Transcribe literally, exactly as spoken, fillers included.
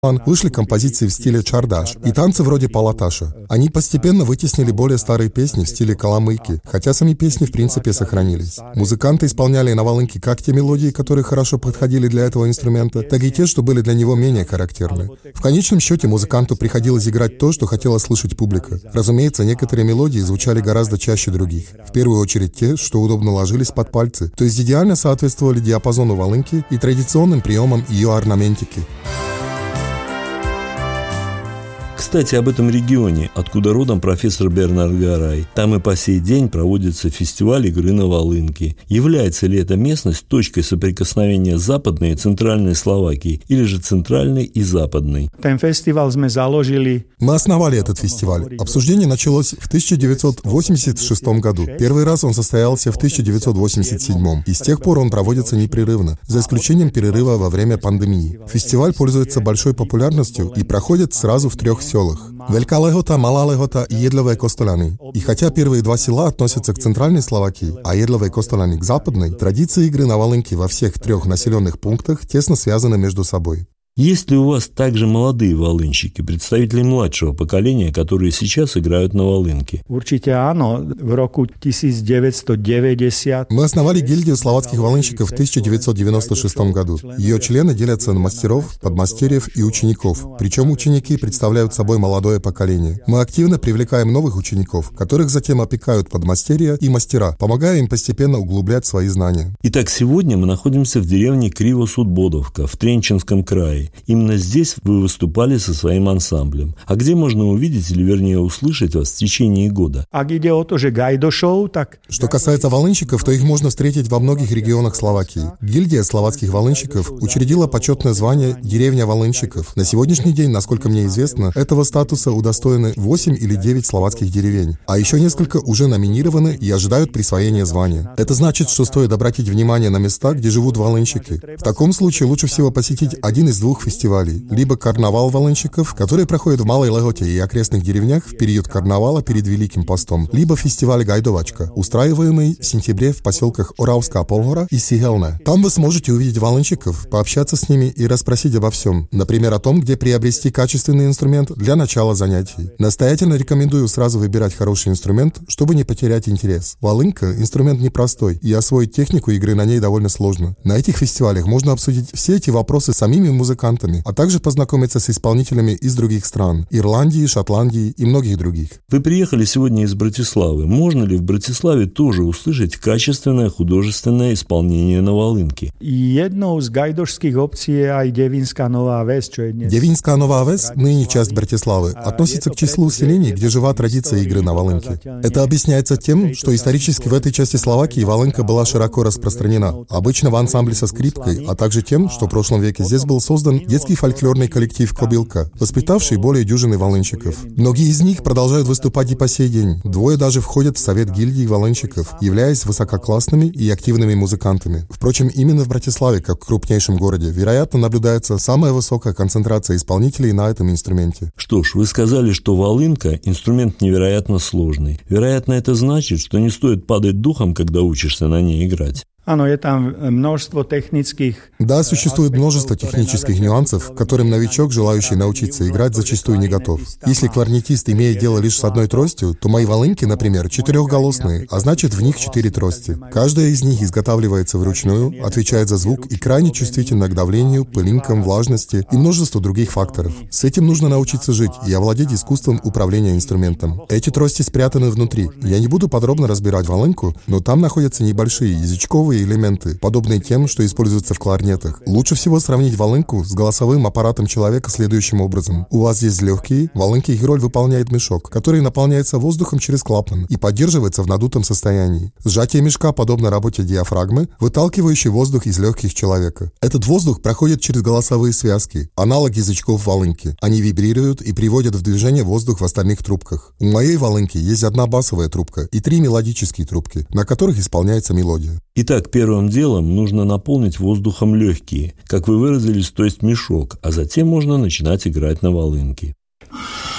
вышли композиции в стиле чардаш и танцы вроде палаташа. Они постепенно вытеснили более старые песни в стиле каламыки, хотя сами песни в принципе сохранились. Музыканты исполняли на волынке как те мелодии, которые хорошо подходили для этого инструмента, так и те, что были для него менее характерны. В конечном счете музыканту приходилось играть то, что хотела слышать публика. Разумеется, некоторые мелодии звучали гораздо чаще других. В первую очередь те, что удобно ложились под пальцы, то есть идеально соответствовали диапазону волынки и традиционным приемам ее орнаментики. Кстати, об этом регионе, откуда родом профессор Бернард Гарай. Там и по сей день проводится фестиваль игры на волынке. Является ли эта местность точкой соприкосновения Западной и Центральной Словакии, или же Центральной и Западной? Мы основали этот фестиваль. Обсуждение началось в тысяча девятьсот восемьдесят шестом году. Первый раз он состоялся в тысяча девятьсот восемьдесят седьмом, и с тех пор он проводится непрерывно, за исключением перерыва во время пандемии. Фестиваль пользуется большой популярностью и проходит сразу в трех селах. Велика Лехота, Мала Лехота и Едловые Костоляны. И хотя первые два села относятся к центральной Словакии, а Едловые Костоляны к западной, традиции игры на волынке во всех трех населенных пунктах тесно связаны между собой. Есть ли у вас также молодые волынщики, представители младшего поколения, которые сейчас играют на волынке? Мы основали гильдию словацких волынщиков в тысяча девятьсот девяносто шестом году. Ее члены делятся на мастеров, подмастерьев и учеников. Причем ученики представляют собой молодое поколение. Мы активно привлекаем новых учеников, которых затем опекают подмастерья и мастера, помогая им постепенно углублять свои знания. Итак, сегодня мы находимся в деревне Криво-Судбодовка в Тренчинском крае. Именно здесь вы выступали со своим ансамблем. А где можно увидеть, или вернее услышать вас в течение года? Что касается волынщиков, то их можно встретить во многих регионах Словакии. Гильдия словацких волынщиков учредила почетное звание «Деревня волынщиков». На сегодняшний день, насколько мне известно, этого статуса удостоены восемь или девять словацких деревень. А еще несколько уже номинированы и ожидают присвоения звания. Это значит, что стоит обратить внимание на места, где живут волынщики. В таком случае лучше всего посетить один из двух фестивалей. Либо карнавал волынщиков, который проходит в Малой Лехоте и окрестных деревнях в период карнавала перед Великим постом, либо фестиваль Гайдовачка, устраиваемый в сентябре в поселках Оравская Полгора и Сигелне. Там вы сможете увидеть волынщиков, пообщаться с ними и расспросить обо всем. Например, о том, где приобрести качественный инструмент для начала занятий. Настоятельно рекомендую сразу выбирать хороший инструмент, чтобы не потерять интерес. Волынка – инструмент непростой, и освоить технику игры на ней довольно сложно. На этих фестивалях можно обсудить все эти вопросы с самими музыкантами, а также познакомиться с исполнителями из других стран – Ирландии, Шотландии и многих других. Вы приехали сегодня из Братиславы. Можно ли в Братиславе тоже услышать качественное художественное исполнение на волынке? Девинская Новая Вес, ныне часть Братиславы, относится к числу селений, где жива традиция игры на волынке. Это объясняется тем, что исторически в этой части Словакии волынка была широко распространена, обычно в ансамбле со скрипкой, а также тем, что в прошлом веке здесь был создан детский фольклорный коллектив «Кобилка», воспитавший более дюжины волынщиков. Многие из них продолжают выступать и по сей день. Двое даже входят в совет гильдии волынщиков, являясь высококлассными и активными музыкантами. Впрочем, именно в Братиславе, как в крупнейшем городе, вероятно, наблюдается самая высокая концентрация исполнителей на этом инструменте. Что ж, вы сказали, что волынка – инструмент невероятно сложный. Вероятно, это значит, что не стоит падать духом, когда учишься на ней играть. Да, существует множество технических нюансов, к которым новичок, желающий научиться играть, зачастую не готов. Если кларнетист имеет дело лишь с одной тростью, то мои волынки, например, четырехголосные, а значит в них четыре трости. Каждая из них изготавливается вручную, отвечает за звук и крайне чувствительна к давлению, пылинкам, влажности и множеству других факторов. С этим нужно научиться жить и овладеть искусством управления инструментом. Эти трости спрятаны внутри. Я не буду подробно разбирать волынку, но там находятся небольшие язычковые элементы, подобные тем, что используются в кларнетах. Лучше всего сравнить волынку с голосовым аппаратом человека следующим образом. У вас есть легкие, в волынке их роль выполняет мешок, который наполняется воздухом через клапан и поддерживается в надутом состоянии. Сжатие мешка подобно работе диафрагмы, выталкивающей воздух из легких человека. Этот воздух проходит через голосовые связки, аналог язычков волынки. Они вибрируют и приводят в движение воздух в остальных трубках. У моей волынки есть одна басовая трубка и три мелодические трубки, на которых исполняется мелодия. Итак, первым делом нужно наполнить воздухом легкие, как вы выразились, то есть мешок, а затем можно начинать играть на волынке.